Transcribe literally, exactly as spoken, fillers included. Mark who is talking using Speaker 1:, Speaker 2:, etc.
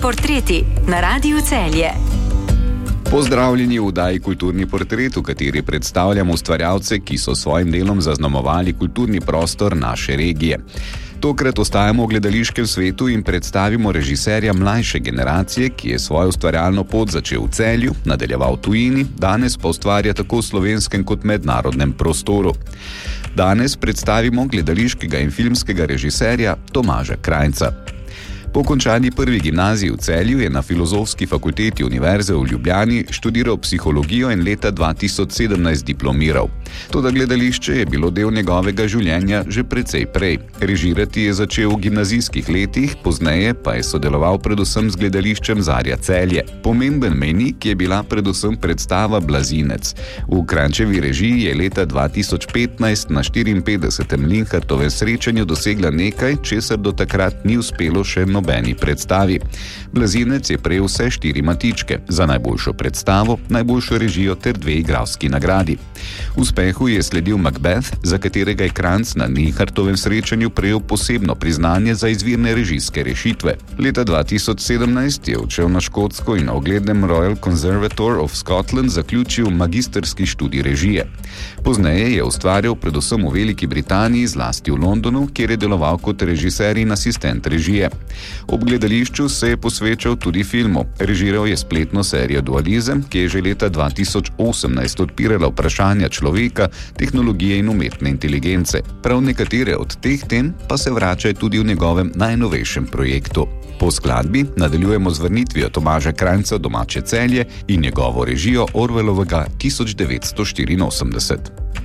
Speaker 1: portreti na Radiu Celje.
Speaker 2: Pozdravljeni v oddaji Kulturni portret, v kateri predstavljamo ustvarjalce, ki so svojim delom zaznamovali kulturni prostor naše regije. Tokrat ostajamo v gledališkem svetu in predstavimo režiserja mlajše generacije, ki je svojo ustvarjalno pot začel v Celju, nadaljeval v tujini, danes pa ustvarja tako v slovenskem kot mednarodnem prostoru. Danes predstavimo gledališkega in filmskega režiserja Tomaža Krajnca. Po končani prvi gimnaziji v Celju je na Filozofski fakulteti Univerze v Ljubljani študiral psihologijo in leta dva tisoč sedemnajst diplomiral. Toda gledališče je bilo del njegovega življenja že precej prej. Režirati je začel v gimnazijskih letih, pozneje pa je sodeloval predvsem z gledališčem Zarja Celje. Pomemben mejnik je bila predvsem predstava Blazinec. V Krajnčevi režiji je leta dva tisoč petnajst na štiriinpetdesetem Linhartovem srečanju dosegla nekaj, česar do takrat ni uspelo še nobeno nobeni predstavi. Blazinec je prejel vse štiri matičke, za najboljšo predstavo, najboljšo režijo ter dve igralski nagradi. Uspehu je sledil Macbeth, za katerega je Krajnc na Linhartovem srečanju prejel posebno priznanje za izvirne režijske rešitve. Leta dva tisoč sedemnajst je odšel na Škotsko in na uglednem Royal Conservatoire of Scotland zaključil magistrski študij režije. Pozneje je ustvarjal predvsem v Veliki Britaniji, zlasti v Londonu, kjer je deloval kot režiser in asistent režije. Ob gledališču se je posvečal tudi filmu. Režiral je spletno serijo Dualizem, ki je že leta dva tisoč osemnajst odpirala vprašanja človeka, tehnologije in umetne inteligence. Prav nekatere od teh tem pa se vračajo tudi v njegovem najnovejšem projektu. Po skladbi nadaljujemo z vrnitvijo Tomaža Krajnca domače Celje in njegovo režijo Orwellovega tisoč devetsto štiriinosemdeset.